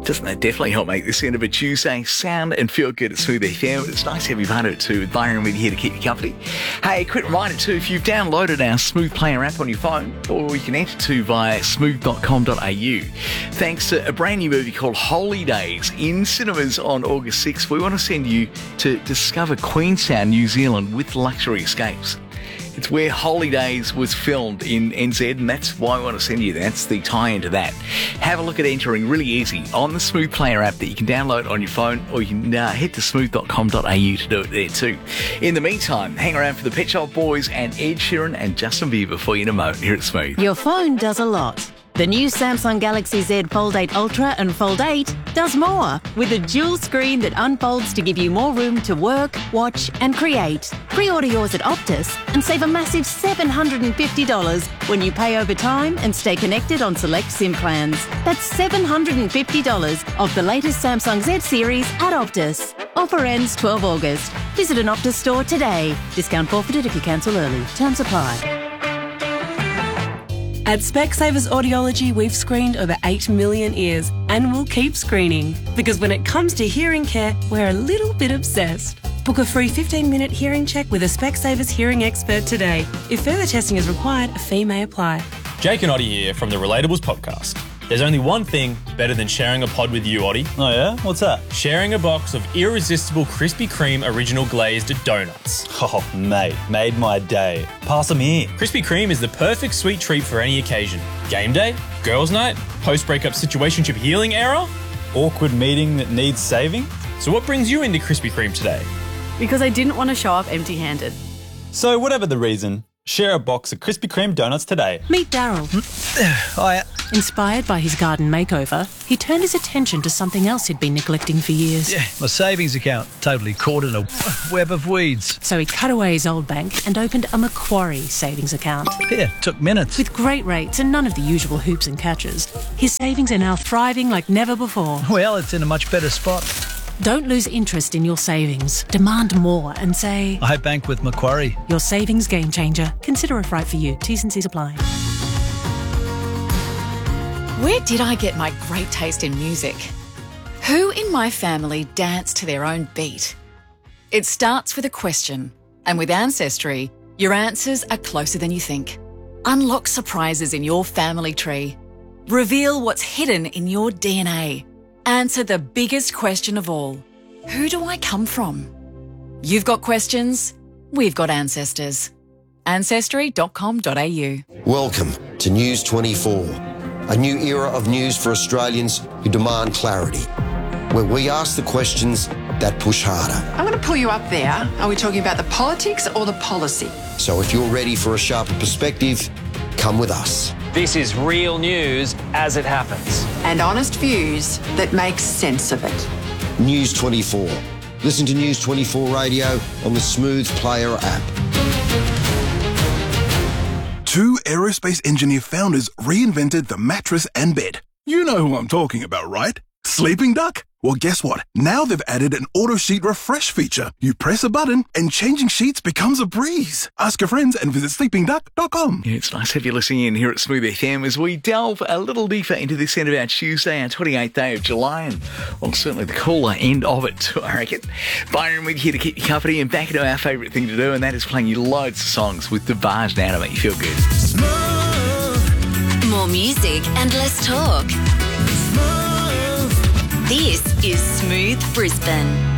Doesn't that definitely help make this end of a Tuesday sound and feel good at Smooth FM? It's nice to have you part of it too, with Byron with you here to keep you company. Hey, quick reminder too, if you've downloaded our Smooth Player app on your phone, or you can enter to via smooth.com.au. Thanks to a brand new movie called Holy Days in cinemas on August 6th, we want to send you to discover Queenstown, New Zealand with luxury escapes. It's where Holy Days was filmed in NZ, and that's why I want to send you. That's the tie-in to that. Have a look at entering, really easy, on the Smooth Player app that you can download on your phone, or you can head to smooth.com.au to do it there too. In the meantime, hang around for the Pet Shop Boys and Ed Sheeran and Justin Bieber for you in a moment here at Smooth. Your phone does a lot. The new Samsung Galaxy Z Fold 8 Ultra and Fold 8 does more, with a dual screen that unfolds to give you more room to work, watch and create. Pre-order yours at Optus and save a massive $750 when you pay over time and stay connected on select SIM plans. That's $750 of the latest Samsung Z series at Optus. Offer ends 12 August. Visit an Optus store today. Discount forfeited if you cancel early. Terms apply. At Specsavers Audiology, we've screened over 8 million ears and we'll keep screening. Because when it comes to hearing care, we're a little bit obsessed. Book a free 15-minute hearing check with a Specsavers hearing expert today. If further testing is required, a fee may apply. Jake and Oddie here from the Relatables podcast. There's only one thing better than sharing a pod with you, Oddie. Oh yeah? What's that? Sharing a box of irresistible Krispy Kreme original glazed donuts. Oh, mate, made my day. Pass them here. Krispy Kreme is the perfect sweet treat for any occasion. Game day, girls' night, post-breakup situationship healing era. Awkward meeting that needs saving. So what brings you into Krispy Kreme today? Because I didn't want to show up empty-handed. So whatever the reason, share a box of Krispy Kreme donuts today. Meet Daryl. Hiya. Inspired by his garden makeover, he turned his attention to something else he'd been neglecting for years. Yeah, my savings account totally caught in a web of weeds. So he cut away his old bank and opened a Macquarie savings account. Yeah, took minutes. With great rates and none of the usual hoops and catches, his savings are now thriving like never before. Well, it's in a much better spot. Don't lose interest in your savings. Demand more and say, I bank with Macquarie. Your savings game changer. Consider if right for you. T's and C's apply. Where did I get my great taste in music? Who in my family danced to their own beat? It starts with a question, and with Ancestry, your answers are closer than you think. Unlock surprises in your family tree. Reveal what's hidden in your DNA. Answer the biggest question of all. Who do I come from? You've got questions, we've got ancestors. Ancestry.com.au. Welcome to News 24, a new era of news for Australians who demand clarity, where we ask the questions that push harder. I'm going to pull you up there. Are we talking about the politics or the policy? So if you're ready for a sharper perspective, come with us. This is real news as it happens. And honest views that make sense of it. News 24. Listen to News 24 Radio on the Smooth Player app. Two aerospace engineer founders reinvented the mattress and bed. You know who I'm talking about, right? Sleeping Duck? Well, guess what? Now they've added an auto sheet refresh feature. You press a button and changing sheets becomes a breeze. Ask your friends and visit sleepingduck.com. Yeah, it's nice to have you listening in here at Smooth FM as we delve a little deeper into this end of our Tuesday, our 28th day of July, and, well, certainly the cooler end of it too, I reckon. Byron with you here to keep you company and back into our favourite thing to do, and that is playing you loads of songs with DeVarge now to make you feel good. Smooth. More music and less talk. This is Smooth Brisbane.